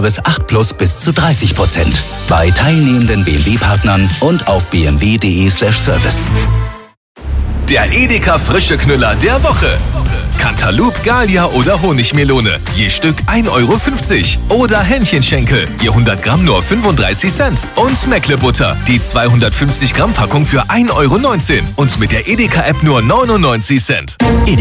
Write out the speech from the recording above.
8 Plus bis zu 30%. Bei teilnehmenden BMW-Partnern und auf bmw.de/service. Der Edeka Frische Knüller der Woche. Cantaloupe, Gallia oder Honigmelone. Je Stück 1,50 €. Oder Hähnchenschenkel. Je 100 Gramm nur 35 Cent. Und Meckle-Butter. Die 250 Gramm Packung für 1,19 €. Und mit der Edeka-App nur 99 Cent.